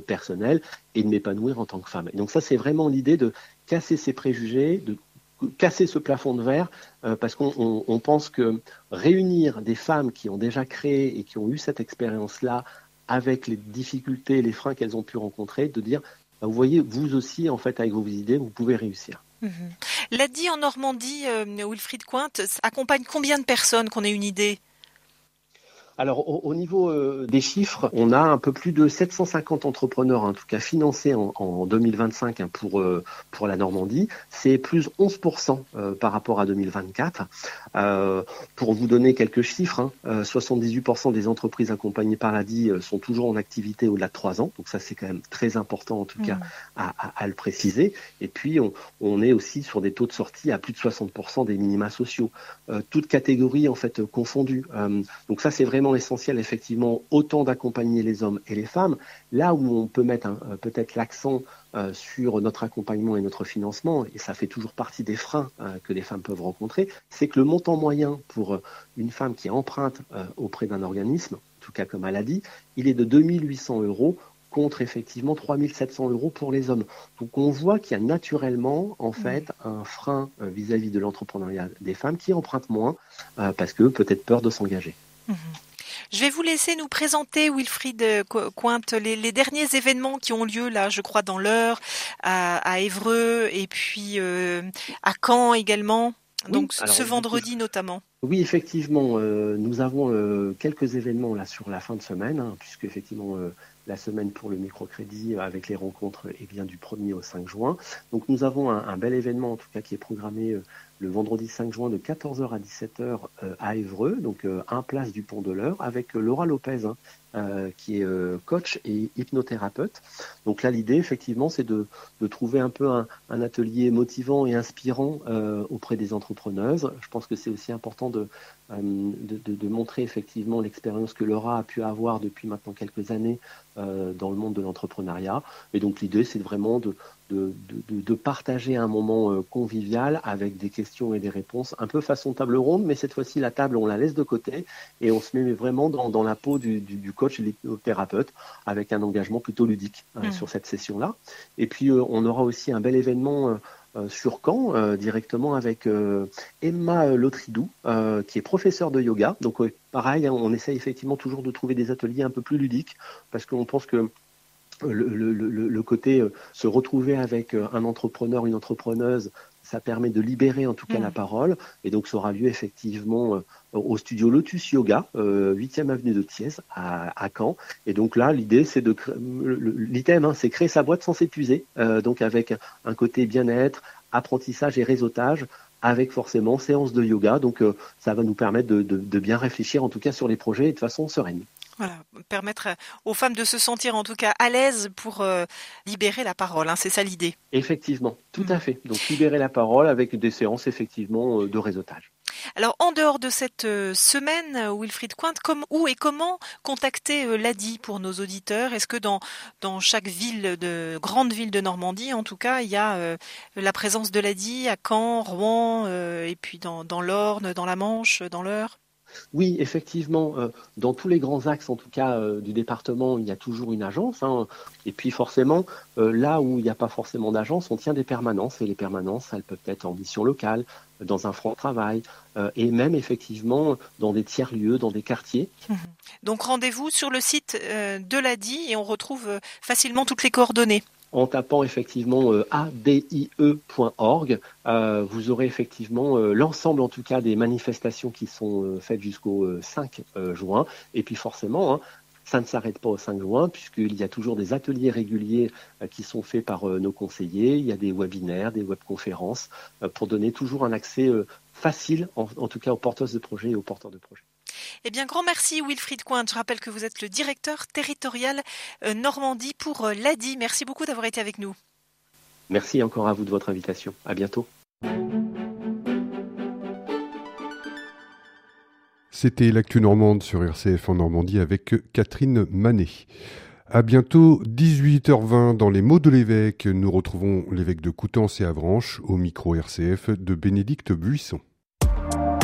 personnel et de m'épanouir en tant que femme. Et donc ça, c'est vraiment l'idée de casser ces préjugés, de casser ce plafond de verre, parce qu'on pense que réunir des femmes qui ont déjà créé et qui ont eu cette expérience-là avec les difficultés, les freins qu'elles ont pu rencontrer, de dire, vous voyez, vous aussi, en fait, avec vos idées, vous pouvez réussir. L'ADI en Normandie, Wilfried Cointe, accompagne combien de personnes, qu'on ait une idée? Alors, au niveau des chiffres, on a un peu plus de 750 entrepreneurs, en tout cas financés en 2025 pour la Normandie. C'est plus 11% par rapport à 2024. Pour vous donner quelques chiffres, 78% des entreprises accompagnées par l'ADI sont toujours en activité au-delà de 3 ans. Donc ça, c'est quand même très important, en tout cas, à le préciser. Et puis, on est aussi sur des taux de sortie à plus de 60% des minima sociaux. Toutes catégories, en fait, confondues. Donc ça, c'est vraiment essentiel, effectivement, autant d'accompagner les hommes et les femmes. Là où on peut mettre peut-être l'accent sur notre accompagnement et notre financement, et ça fait toujours partie des freins que les femmes peuvent rencontrer, c'est que le montant moyen pour une femme qui emprunte auprès d'un organisme, en tout cas comme elle a dit, il est de 2 800 € contre effectivement 3 700 € pour les hommes. Donc on voit qu'il y a naturellement en fait un frein vis-à-vis de l'entrepreneuriat des femmes qui empruntent moins parce que peut-être peur de s'engager. Je vais vous laisser nous présenter, Wilfried Cointe, les derniers événements qui ont lieu là, je crois, dans l'Eure, à Évreux et puis à Caen également. Donc alors, ce vendredi notamment. Oui, effectivement, nous avons quelques événements là sur la fin de semaine, puisque effectivement la semaine pour le microcrédit avec les rencontres est bien du 1er au 5 juin. Donc nous avons un bel événement en tout cas qui est programmé le vendredi 5 juin de 14h à 17h à Évreux, donc 1 place du Pont de l'Eure, avec Laura Lopez, qui est coach et hypnothérapeute. Donc là, l'idée, effectivement, c'est de trouver un peu un atelier motivant et inspirant auprès des entrepreneuses. Je pense que c'est aussi important de montrer effectivement l'expérience que Laura a pu avoir depuis maintenant quelques années dans le monde de l'entrepreneuriat. Et donc l'idée, c'est vraiment de partager un moment convivial avec des questions et des réponses, un peu façon table ronde, mais cette fois-ci, la table, on la laisse de côté et on se met vraiment dans la peau du coach et l'hypnothérapeute avec un engagement plutôt ludique sur cette session-là. Et puis, on aura aussi un bel événement sur Caen, directement avec Emma Lotridou, qui est professeure de yoga. Donc, pareil, on essaye effectivement toujours de trouver des ateliers un peu plus ludiques parce qu'on pense que le côté se retrouver avec un entrepreneur, une entrepreneuse, ça permet de libérer en tout cas la parole. Et donc, ça aura lieu effectivement au studio Lotus Yoga, 8e avenue de Thiès, à Caen. Et donc là, l'idée, c'est l'item, c'est créer sa boîte sans s'épuiser. Donc, avec un côté bien-être, apprentissage et réseautage, avec forcément séance de yoga. Donc, ça va nous permettre de bien réfléchir, en tout cas, sur les projets de façon sereine. Voilà, permettre aux femmes de se sentir en tout cas à l'aise pour libérer la parole, c'est ça l'idée. Effectivement, tout à fait. Donc libérer la parole avec des séances effectivement de réseautage. Alors en dehors de cette semaine, Wilfried Cointe, où et comment contacter l'ADI pour nos auditeurs? Est-ce que dans chaque grande ville de Normandie, en tout cas, il y a la présence de l'ADI à Caen, Rouen, et puis dans l'Orne, dans la Manche, dans l'Eure? Oui, effectivement, dans tous les grands axes, en tout cas du département, il y a toujours une agence. Et puis forcément, là où il n'y a pas forcément d'agence, on tient des permanences. Et les permanences, elles peuvent être en mission locale, dans un front de travail, et même effectivement dans des tiers-lieux, dans des quartiers. Donc rendez-vous sur le site de l'ADI et on retrouve facilement toutes les coordonnées. En tapant effectivement adie.org, vous aurez effectivement l'ensemble en tout cas des manifestations qui sont faites jusqu'au 5 juin. Et puis forcément, ça ne s'arrête pas au 5 juin puisqu'il y a toujours des ateliers réguliers qui sont faits par nos conseillers. Il y a des webinaires, des webconférences pour donner toujours un accès facile, en tout cas aux porteuses de projets et aux porteurs de projets. Eh bien, grand merci Wilfried Cointe. Je rappelle que vous êtes le directeur territorial Normandie pour l'ADI. Merci beaucoup d'avoir été avec nous. Merci encore à vous de votre invitation. À bientôt. C'était l'actu normande sur RCF en Normandie avec Catherine Manet. À bientôt, 18h20 dans les mots de l'évêque. Nous retrouvons l'évêque de Coutances et Avranches au micro RCF de Bénédicte Buisson.